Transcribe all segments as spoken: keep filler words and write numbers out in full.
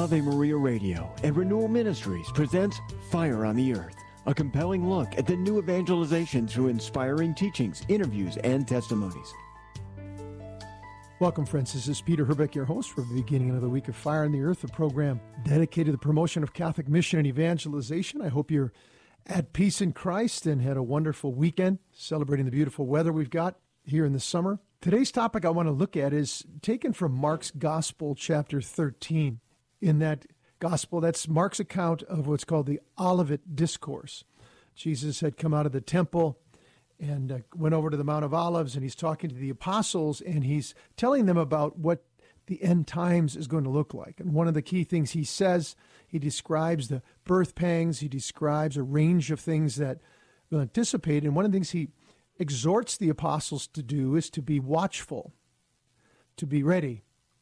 Ave Maria Radio and Renewal Ministries presents Fire on the Earth, a compelling look at the new evangelization through inspiring teachings, interviews, and testimonies. Welcome, friends. This is Peter Herbeck, your host for the beginning of the week of Fire on the Earth, a program dedicated to the promotion of Catholic mission and evangelization. I hope you're at peace in Christ and had a wonderful weekend celebrating the beautiful weather we've got here in the summer. Today's topic I want to look at is taken from Mark's Gospel, chapter thirteen. In that Gospel, that's Mark's account of what's called the Olivet Discourse. Jesus had come out of the temple and uh, went over to the Mount of Olives, and he's talking to the apostles, and he's telling them about what the end times is going to look like. And one of the key things he says, he describes the birth pangs, he describes a range of things that we'll anticipate, and one of the things he exhorts the apostles to do is to be watchful, to be ready.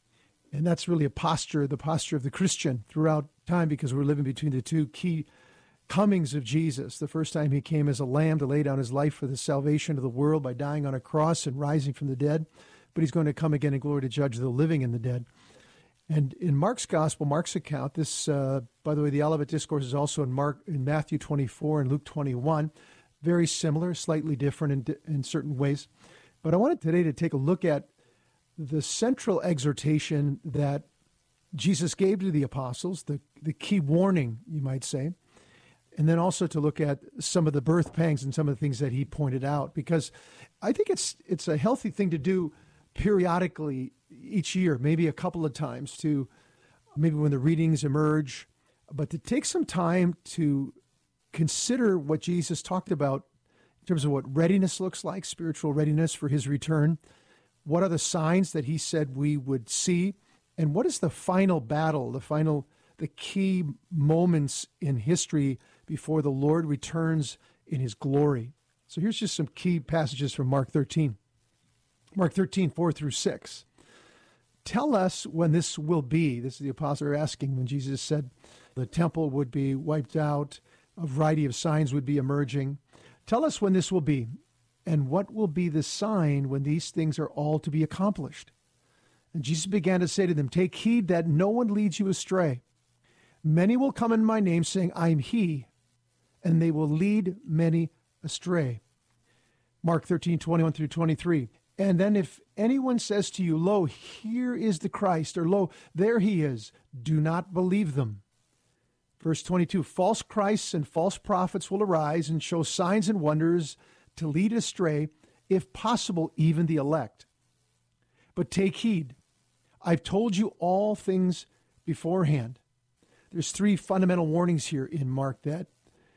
And that's really a posture, the posture of the Christian throughout time, because we're living between the two key comings of Jesus. The first time he came as a lamb to lay down his life for the salvation of the world by dying on a cross and rising from the dead. But he's going to come again in glory to judge the living and the dead. And in Mark's Gospel, Mark's account, this, uh, by the way, the Olivet Discourse is also in Mark, in Matthew twenty-four and Luke twenty-one. Very similar, slightly different in, in certain ways. But I wanted today to take a look at the central exhortation that Jesus gave to the apostles, the, the key warning, you might say, and then also to look at some of the birth pangs and some of the things that he pointed out, because I think it's it's a healthy thing to do periodically each year, maybe a couple of times, to maybe when the readings emerge, but to take some time to consider what Jesus talked about in terms of what readiness looks like, spiritual readiness for his return. What are the signs that he said we would see? And what is the final battle, the final, the key moments in history before the Lord returns in his glory? So here's just some key passages from Mark thirteen. Mark thirteen, four through six. Tell us when this will be. This is the apostle asking when Jesus said the temple would be wiped out, a variety of signs would be emerging. Tell us when this will be, and what will be the sign when these things are all to be accomplished. And Jesus began to say to them, take heed that no one leads you astray. Many will come in my name, saying, I am he, and they will lead many astray. Mark thirteen, twenty-one through twenty-three. And then if anyone says to you, lo, here is the Christ, or lo, there he is, do not believe them. Verse twenty-two, false Christs and false prophets will arise and show signs and wonders to lead astray, if possible, even the elect. But take heed. I've told you all things beforehand. There's three fundamental warnings here in Mark that,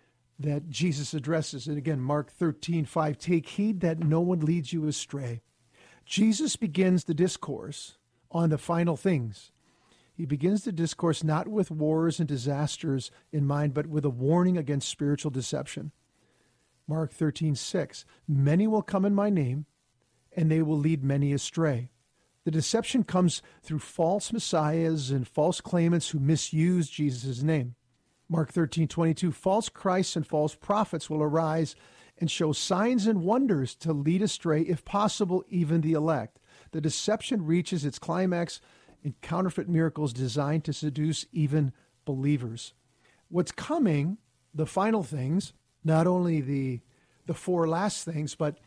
that Jesus addresses. And again, Mark thirteen, five, take heed that no one leads you astray. Jesus begins the discourse on the final things. He begins the discourse not with wars and disasters in mind, but with a warning against spiritual deception. Mark thirteen, six, many will come in my name, and they will lead many astray. The deception comes through false messiahs and false claimants who misuse Jesus' name. Mark thirteen, twenty-two, false Christs and false prophets will arise and show signs and wonders to lead astray, if possible, even the elect. The deception reaches its climax in counterfeit miracles designed to seduce even believers. What's coming, the final things, not only the the four last things, but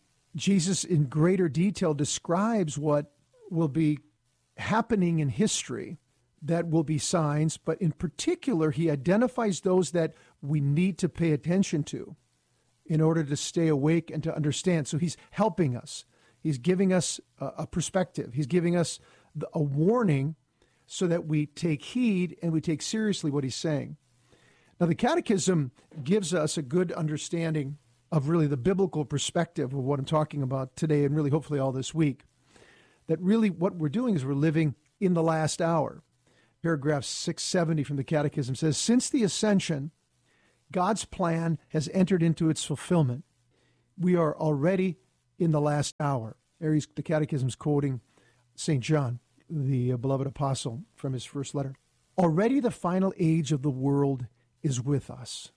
Jesus in greater detail describes what will be happening in history that will be signs, but in particular, he identifies those that we need to pay attention to in order to stay awake and to understand. So he's helping us. He's giving us a, a perspective. He's giving us the, a warning so that we take heed and we take seriously what he's saying. Now, the Catechism gives us a good understanding of really the biblical perspective of what I'm talking about today and really hopefully all this week. That really what we're doing is we're living in the last hour. Paragraph six seventy from the Catechism says, since the ascension, God's plan has entered into its fulfillment. We are already in the last hour. There he's, the Catechism's quoting Saint John, the beloved apostle, from his first letter. Already the final age of the world is with us.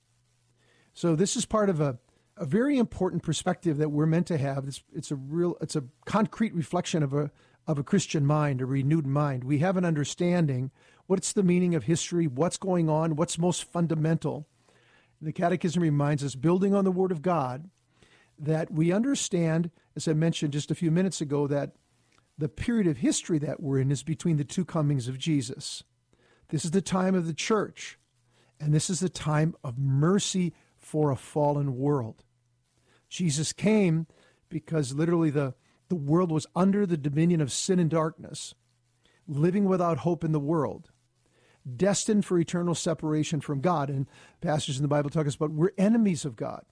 So this is part of a, a very important perspective that we're meant to have. It's, it's a real, it's a concrete reflection of a of a Christian mind, a renewed mind. We have an understanding. What's the meaning of history? What's going on? What's most fundamental? The Catechism reminds us, building on the Word of God, that we understand, as I mentioned just a few minutes ago, that the period of history that we're in is between the two comings of Jesus. This is the time of the church, and this is the time of mercy for a fallen world. Jesus came because literally the, the world was under the dominion of sin and darkness, living without hope in the world, destined for eternal separation from God. And passages in the Bible talk us about we're enemies of God.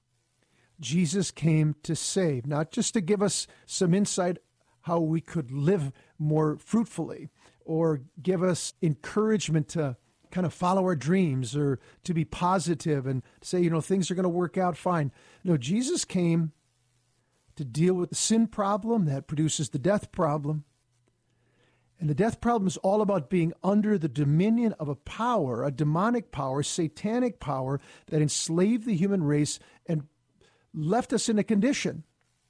Jesus came to save, not just to give us some insight how we could live more fruitfully or give us encouragement to kind of follow our dreams or to be positive and say, you know, things are going to work out fine. No, Jesus came to deal with the sin problem that produces the death problem. And the death problem is all about being under the dominion of a power, a demonic power, satanic power that enslaved the human race and left us in a condition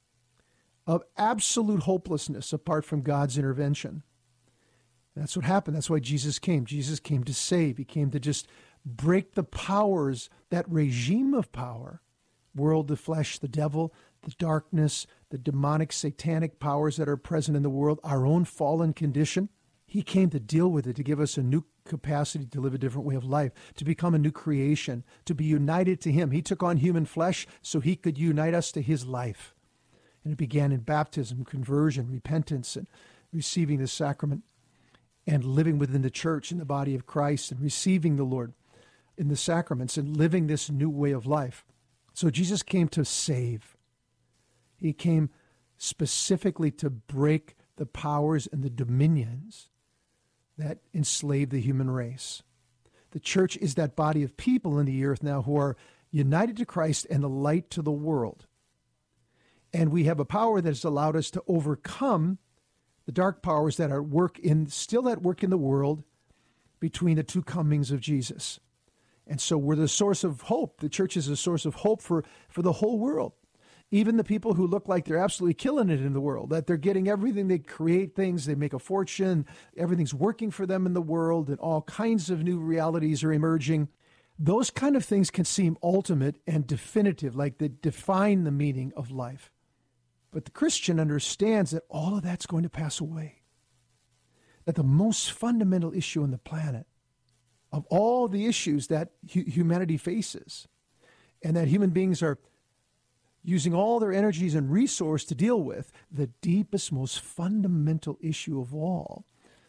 of absolute hopelessness apart from God's intervention. That's what happened. That's why Jesus came. Jesus came to save. He came to just break the powers, that regime of power, world, the flesh, the devil, the darkness, the demonic, satanic powers that are present in the world, our own fallen condition. He came to deal with it, to give us a new capacity to live a different way of life, to become a new creation, to be united to him. He took on human flesh so he could unite us to his life. And it began in baptism, conversion, repentance, and receiving the sacrament, and living within the church in the body of Christ, and receiving the Lord in the sacraments, and living this new way of life. So Jesus came to save. He came specifically to break the powers and the dominions that enslave the human race. The church is that body of people in the earth now who are united to Christ and the light to the world. And we have a power that has allowed us to overcome the dark powers that are work in still at work in the world between the two comings of Jesus. And so we're the source of hope. The church is a source of hope for, for the whole world. Even the people who look like they're absolutely killing it in the world, that they're getting everything, they create things, they make a fortune, everything's working for them in the world, and all kinds of new realities are emerging. Those kind of things can seem ultimate and definitive, like they define the meaning of life. But the Christian understands that all of that's going to pass away. That the most fundamental issue on the planet, of all the issues that hu- humanity faces, and that human beings are using all their energies and resource to deal with, the deepest, most fundamental issue of all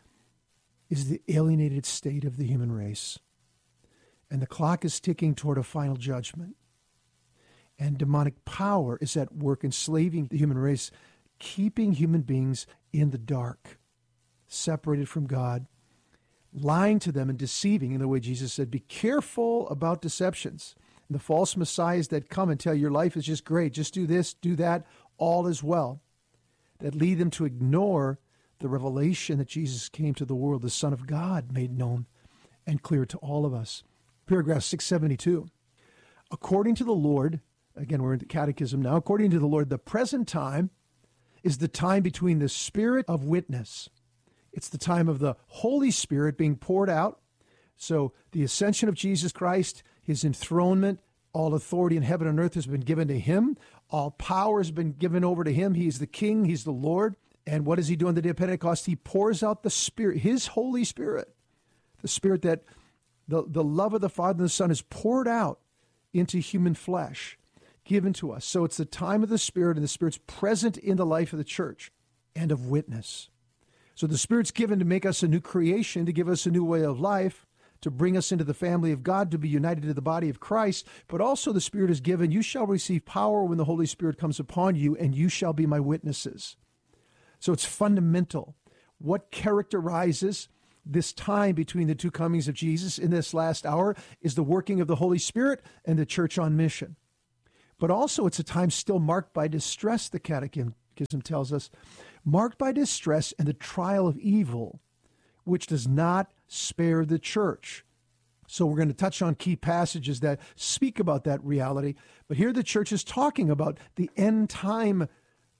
is the alienated state of the human race. And the clock is ticking toward a final judgment. And demonic power is at work enslaving the human race, keeping human beings in the dark, separated from God, lying to them and deceiving in the way Jesus said, be careful about deceptions. And the false messiahs that come and tell your life is just great, just do this, do that, all is well, that lead them to ignore the revelation that Jesus came to the world, the Son of God, made known and clear to all of us. Paragraph six seventy-two. According to the Lord, again, we're in the Catechism now, according to the Lord, the present time is the time between the Spirit of witness. It's the time of the Holy Spirit being poured out. So the ascension of Jesus Christ, his enthronement, all authority in heaven and earth has been given to him. All power has been given over to him. He's the King. He's the Lord. And what does he do on the day of Pentecost? He pours out the Spirit, his Holy Spirit, the Spirit that the, the love of the Father and the Son is poured out into human flesh, given to us. So it's the time of the Spirit, and the Spirit's present in the life of the church and of witness. So the Spirit's given to make us a new creation, to give us a new way of life, to bring us into the family of God, to be united to the body of Christ. But also the Spirit is given, you shall receive power when the Holy Spirit comes upon you, and you shall be my witnesses. So it's fundamental. What characterizes this time between the two comings of Jesus in this last hour is the working of the Holy Spirit and the church on mission. But also it's a time still marked by distress, the Catechism tells us, marked by distress and the trial of evil, which does not spare the church. So we're going to touch on key passages that speak about that reality. But here the church is talking about the end time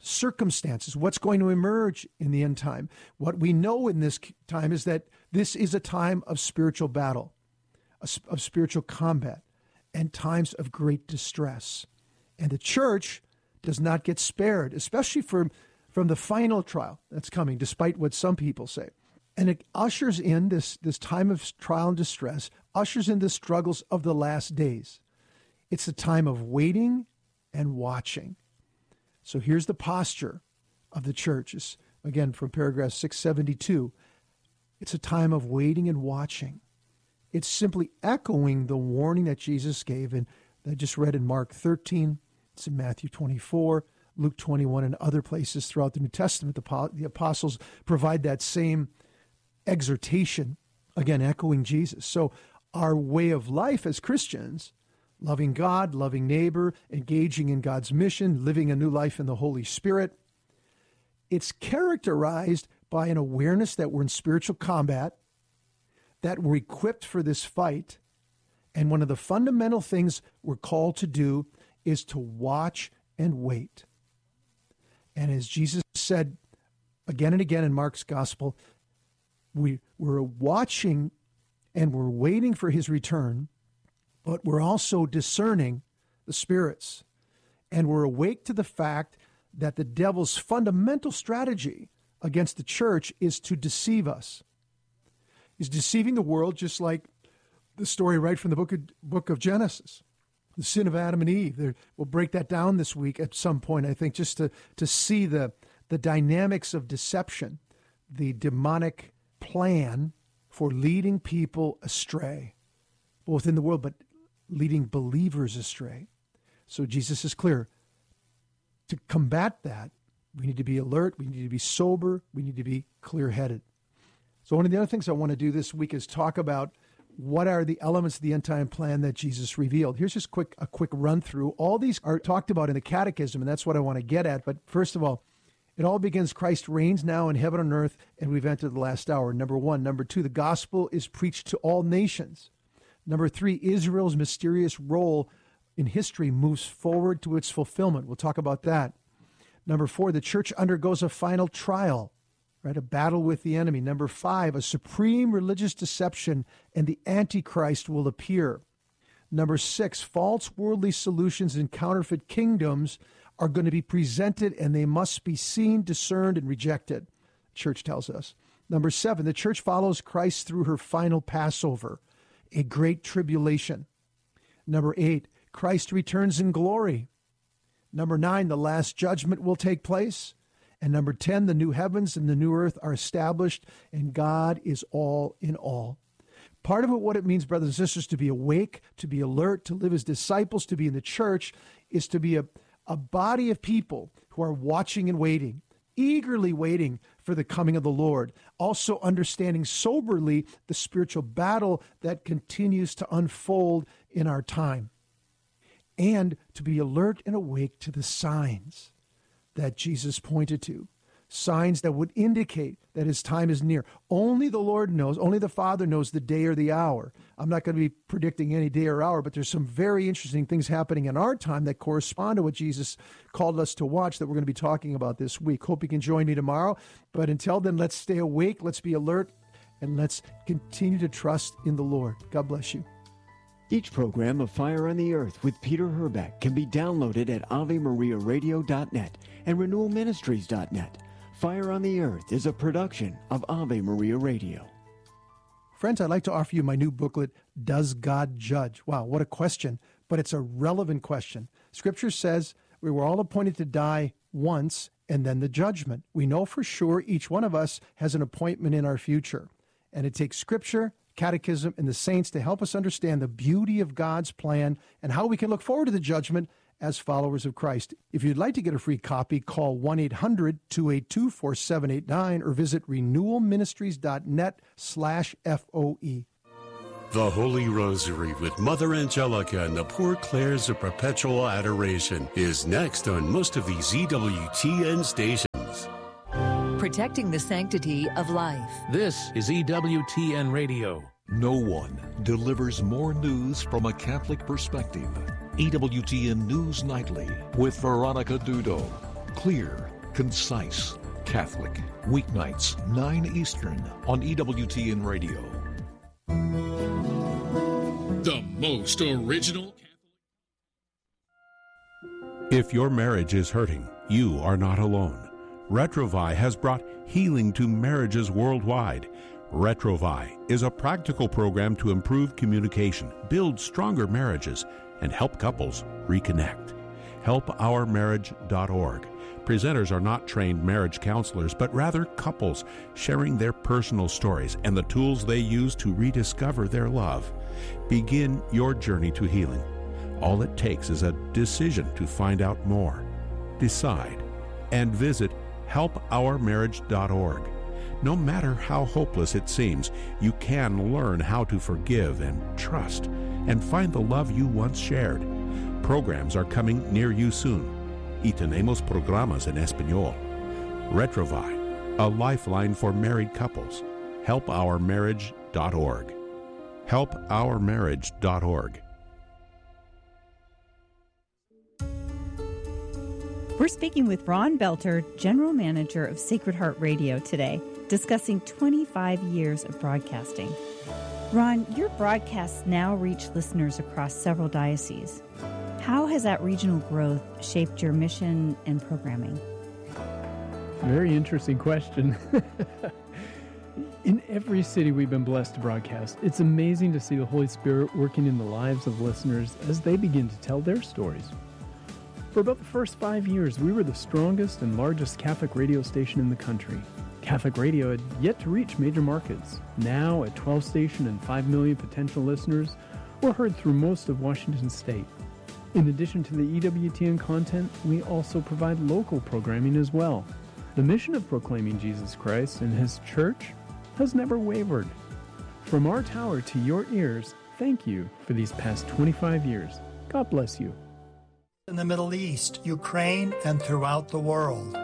circumstances, what's going to emerge in the end time. What we know in this time is that this is a time of spiritual battle, of spiritual combat, and times of great distress. And the church does not get spared, especially from, from the final trial that's coming, despite what some people say. And it ushers in this, this time of trial and distress, ushers in the struggles of the last days. It's a time of waiting and watching. So here's the posture of the church. It's, again, from paragraph six seventy-two. It's a time of waiting and watching. It's simply echoing the warning that Jesus gave, and I just read in Mark thirteen, it's in Matthew twenty-four, Luke twenty-one, and other places throughout the New Testament. The, the apostles provide that same exhortation, again, echoing Jesus. So our way of life as Christians, loving God, loving neighbor, engaging in God's mission, living a new life in the Holy Spirit, it's characterized by an awareness that we're in spiritual combat, that we're equipped for this fight, and one of the fundamental things we're called to do is to watch and wait. And as Jesus said again and again in Mark's gospel, we, we're watching and we're waiting for his return, but we're also discerning the spirits. And we're awake to the fact that the devil's fundamental strategy against the church is to deceive us. He's deceiving the world, just like the story right from the book of, book of Genesis, the sin of Adam and Eve. There, we'll break that down this week at some point, I think, just to, to see the, the dynamics of deception, the demonic plan for leading people astray, both in the world, but leading believers astray. So Jesus is clear. To combat that, we need to be alert, we need to be sober, we need to be clear-headed. So one of the other things I want to do this week is talk about what are the elements of the end-time plan that Jesus revealed. Here's just quick a quick run-through. All these are talked about in the Catechism, and that's what I want to get at. But first of all, it all begins, Christ reigns now in heaven and earth, and we've entered the last hour. Number one. Number two, the gospel is preached to all nations. Number three, Israel's mysterious role in history moves forward to its fulfillment. We'll talk about that. Number four, the church undergoes a final trial, right? A battle with the enemy. Number five, a supreme religious deception, and the Antichrist will appear. Number six, false worldly solutions and counterfeit kingdoms are going to be presented, and they must be seen, discerned, and rejected, the church tells us. Number seven, the church follows Christ through her final Passover, a great tribulation. Number eight, Christ returns in glory. Number nine, the last judgment will take place. And number ten, the new heavens and the new earth are established, and God is all in all. Part of it, what it means, brothers and sisters, to be awake, to be alert, to live as disciples, to be in the church, is to be a, a body of people who are watching and waiting, eagerly waiting for the coming of the Lord, also understanding soberly the spiritual battle that continues to unfold in our time, and to be alert and awake to the signs that Jesus pointed to, signs that would indicate that his time is near. Only the Lord knows, only the Father knows the day or the hour. I'm not going to be predicting any day or hour, but there's some very interesting things happening in our time that correspond to what Jesus called us to watch that we're going to be talking about this week. Hope you can join me tomorrow. But until then, let's stay awake, let's be alert, and let's continue to trust in the Lord. God bless you. Each program of Fire on the Earth with Peter Herbeck can be downloaded at ave maria radio dot net and renewal ministries dot net. Fire on the Earth is a production of Ave Maria Radio. Friends, I'd like to offer you my new booklet, Does God Judge? Wow, what a question, but it's a relevant question. Scripture says we were all appointed to die once and then the judgment. We know for sure each one of us has an appointment in our future, and it takes Scripture, Catechism, and the saints to help us understand the beauty of God's plan and how we can look forward to the judgment as followers of Christ. If you'd like to get a free copy, call one eight hundred two eight two four seven eight nine or visit renewal ministries dot net slash F O E. The Holy Rosary with Mother Angelica and the Poor Clares of Perpetual Adoration is next on most of these E W T N stations. Protecting the sanctity of life. This is E W T N Radio. No one delivers more news from a Catholic perspective. E W T N News Nightly with Veronica Dudo. Clear, Concise Catholic. Weeknights, nine Eastern on E W T N Radio. The most original. If your marriage is hurting, you are not alone. Retrovi has brought healing to marriages worldwide. Retrovi is a practical program to improve communication, build stronger marriages, and help couples reconnect. help our marriage dot org. Presenters are not trained marriage counselors, but rather couples sharing their personal stories and the tools they use to rediscover their love. Begin your journey to healing. All it takes is a decision to find out more. Decide and visit help our marriage dot org. No matter how hopeless it seems, you can learn how to forgive and trust and find the love you once shared. Programs are coming near you soon. Y tenemos programas en español. Retrovi, a lifeline for married couples. help our marriage dot org. help our marriage dot org. We're speaking with Ron Belter, General Manager of Sacred Heart Radio today, discussing twenty-five years of broadcasting. Ron, your broadcasts now reach listeners across several dioceses. How has that regional growth shaped your mission and programming? Very interesting question. In every city we've been blessed to broadcast, it's amazing to see the Holy Spirit working in the lives of listeners as they begin to tell their stories. For about the first five years, we were the strongest and largest Catholic radio station in the country. Catholic radio had yet to reach major markets. Now, at twelve station and five million potential listeners, we're heard through most of Washington state. In addition to the E W T N content, we also provide local programming as well. The mission of proclaiming Jesus Christ and His Church has never wavered. From our tower to your ears, thank you for these past twenty-five years. God bless you. In the Middle East, Ukraine, and throughout the world.